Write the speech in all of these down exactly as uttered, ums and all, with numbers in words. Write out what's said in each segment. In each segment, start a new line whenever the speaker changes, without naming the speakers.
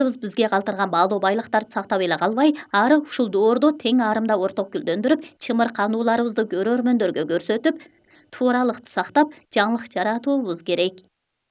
бизге калтырган баалуу байлыктарды сактап эле калбай, ары ушул доорду тең аарымда орток гүлдөндүрүп, чымыр канууларыбызды көрөрмөндөргө көрсөтүп, тууралыкты сактап, жаңылык жаратуубуз керек.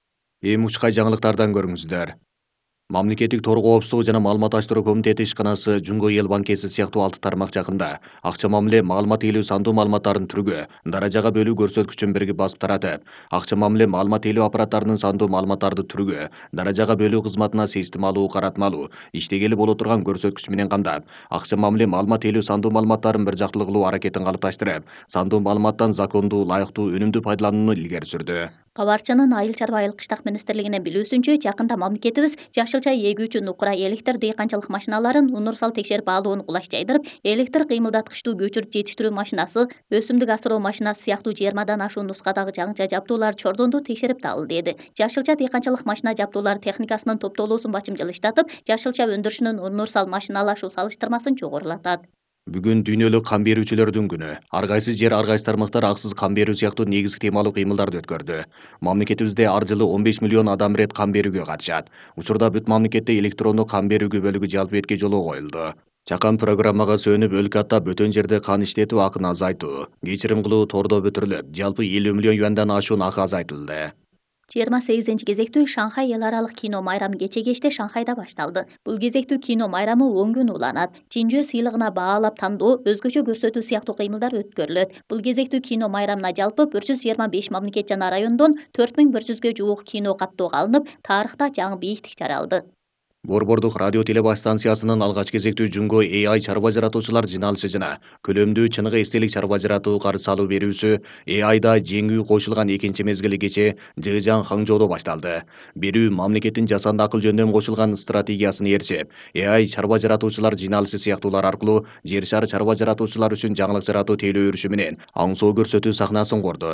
Эми учкай жаңылыктардан көрүңүздөр. Мамлекеттик тор коопсуздугу жана маалыматташтыруу комитети ишканасы Жунго Эл банкеси сыяктуу алты тармак жакында акча мамиле маалымат ээлөө сандуу маалыматтарын түргө, даражага бөлүү көрсөткүчүн бирге басып таратып, акча мамиле маалымат ээлөө аппараттарынын сандуу маалыматтарды түргө, даражага бөлүү кызматына системалуу, каратмалуу, иштегели боло турган көрсөткүч менен камдап, акча мамиле маалымат ээлөө сандуу маалыматтарын бир жактылуу кылуу аракетин калыпташтырып, сандуу маалыматтан закондуу, ылайыктуу, өнүмдүү пайдаланууну илгери сүрдү.
Кабарчынын Айыл чарба айыл кыштак министрлигинин билүүсүнчө, жакында мамлекетибиз жашылча эгүүчү нукура электр дыйканчылык машиналарын универсал текшерип алууну кулаш жайдырып, электр кыймылдаткычтуу көчүрүп жетиштирүү машинасы, өсүмдүк асыроо машинасы сыяктуу жыйырмадан ашуун нускадагы жаңча жабдуулар чордонду текшерип дагы деди. Жашылча дыйканчылык машина жабдуулары техникасынын топтоолуусун бачымчыл иштатып, жашылча өндүрүшүнүн универсал машиналашуу салыштырмасын жогорулатат.
Бүгүн дүйнөлүк кан берүүчүлөрдүн күнү. Ар кайсы жер, ар кайсы тармактар аксыз кан берүү сыяктуу негизги темалуу кыймылдарды өткөрдү. Мамлекетибизде ар жылы он беш миллион адам ирет кан берүүгө катышат. Учурда бүт мамлекетте электрондук кан берүүгө бөлүгү жалпы бетке жолоо коюлду. Чакан программага сөнүп, өлкө аттап бөтөн жерде кан иштетүү акын азайтуу, кечирим кылуу тордо бүтүрүлүп, жалпы элүү миллион юандан ашуун акы азайтылды.
жыйырма сегизинчи кезектүү Шанхай эл аралык кино майрамы кече кечте Шанхайда башталды. Бул кезектүү кино майрамы он күн уланат. Чинжө сыйлыгына баалап тандоо, өзгөчө көрсөтүү сыяктуу кыймылдар өткөрүлөт. Бул кезектүү кино майрамына жалпы бир жүз жыйырма беш мамлекет жана райондон төрт миң бир жүзгө жуук кино каттоого алынып, тарыхта жаңы бийиктик жаралды.
Борбордук радио телебаш станциясынын алгач кезектүү Жунгоэй ай чарба жаратуучулар жыналышы жана көлөмдүү чыныгы эстелик чарба жаратуу карыз салуу берүүсүэй айда жеңүү кошулган экинчи мезгили кечээ Жыжаң Хаңжоодо башталды. Берүү мамлекеттин жасанды акыл жөндөм кошулган стратегиясын ээрчип,эй ай чарба жаратуучулар жыналышы сыяктуулар аркылуу жер шары чарба жаратуучулар үчүн жаңылык жаратуу тейлөө өрүшү менен аңсоо көрсөтүү сахнасын курду.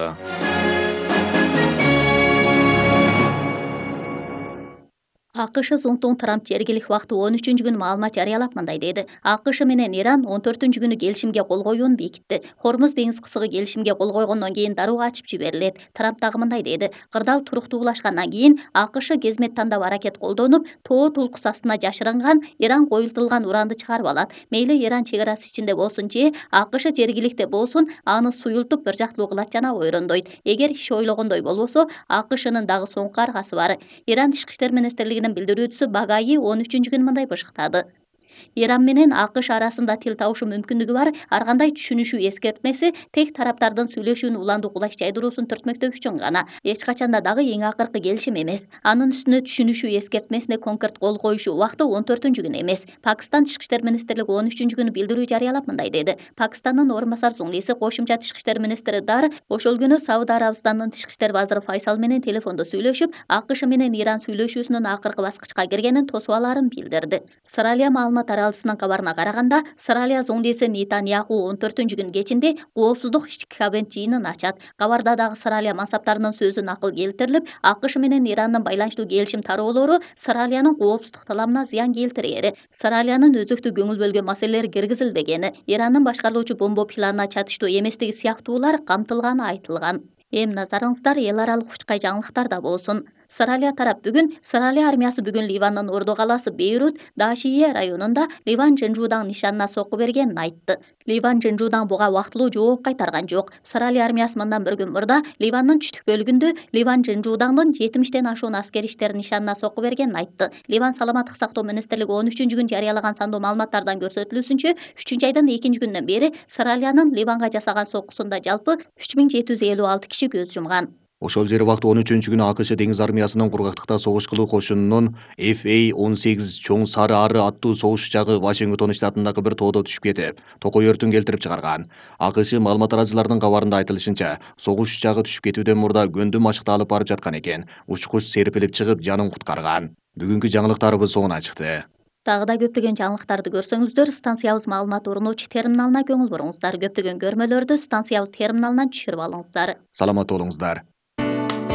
АКШ Зоңтуң Трамп жергиликтүү убакыт он үчүнчү күнү маалымат жарыялап мындай деди. АКШ менен Иран он төртүнчү күнү келишимге кол коюуну бекитти. Хормуз деңиз кысыгы келишимге кол койгондон кийин дароо ачып жиберилет. Трамп дагы мындай деди. Кырдаал туруктуулашкандан кийин АКШ кезмет тандап аракет колдонуп, тоо тулкус астына жашырынган Иран коюлтулган уранды чыгарып алат. Мейли Иран чек арасы ичинде болсун же АКШ жергиликте болсун, аны суюлтуп бир жактылуу кылат жана ойрондойт. Эгер иш ойлогондой болбосо, АКШнын дагы соңку аргасы бар. Иран тышкы иштер министрлигинин билдирүүчүсү Багаи он үчүнчү күнү мындай бышыктады. Иран менен АКШ арасында тил табышы мүмкүндүгү бар ар кандай түшүнүшүү эскертмеси тек тараптардын сүйлөшүүнү уланду кулаш жайдыруусун түртмөктөө үчүн гана. Эч качанда дагы эң акыркы келишим эмес. Анын үстүнө түшүнүшүү эскертмесине конкрет кол коюшу убакыты он төртүнчү күн эмес. Пакистан тышкы иштер министрлиги он үчүнчү күнү билдирүү жарыялап мындай деди. Пакистандын орун басар зуңлиси кошумча тышкы иштер министри Дар ошол күнү Сауд Арабистанынын тышкы иштер вазыры Файсал менен телефондо сүйлөшүп, АКШ менен Иран сүйлөшүүсүнүн акыркы баскычка киргенин тосуп алаарын билдирди. Сыралия маалымат аралчысынын кабарына караганда, Сыралия зоңдиси Нетаньяху он төртүнчү күн кечинде коопсуздук ички кабинет жыйынын ачат. Кабарда дагы Сыралия мансаптарынын сөзү накыл келтирилип, АКШ менен Ирандын байланыштуу келишим тароолору Сыралиянын коопсуздук таламына зыян келтирери, Сыралиянын өзөктүү көңүл бөлгөн маселелери киргизилбегени, Ирандын башкарылуучу бомба планына чатыштуу эместиги сыяктуулар камтылганы айтылган. Эми назарыңыздар эл аралык учкай жаңылыктарда болсун. Сыралия тарап бүгүн Сыралия армиясы бүгүн Ливандын Ордо калаасы Бейрут, Дашие районунда Ливан Жынжуудан нишанына сокку бергенин айтты. Ливан Жынжуудан буга убактылуу жооп кайтарган жок. Сыралия армиясы мындан бир күн мурда Ливандын түштүк бөлүгүндө Ливан Жынжуудандын жетимиштен ашуун аскери иштер нишанына сокку бергенин айтты. Ливан саламаттык сактоо министрлиги он үчүнчү күн жарыялаган сандуу маалыматтардан көрсөтүлүүсүнчө, үчүнчү айдын экинчи күнүнөн бери Сыралиянын Ливанга жасаган соккусунда жалпы үч миң жети жүз элүү алты киши көз жумган.
Ошол жер убакыт он үчүнчү күнү АКШ деңиз армиясынын кургактыкта согуш кылуу кошунунун Эф А он сегиз чоң сары ары аттуу согуш учагы Вашингтон штатындагы бир тоодо түшүп кетип, токой өртүн келтирип чыгарган. АКШ маалымат арачыларынын кабарында айтылышынча, согуш учагы түшүп кетүүдөн мурда көндү машыкты алып барып жаткан экен. Учкуч серпилип чыгып жанын куткарган. Бүгүнкү жаңылыктарыбыз соңуна чыкты.
Дагы да көптөгөн жаңылыктарды көрсөңүздөр, станциябыз маалымат орнотуучу терминалына көңүл буруңуздар. Көптөгөн көрмөлөрдү станциябыз терминалынан түшүрүп алыңыздар.
Саламатта болуңуздар.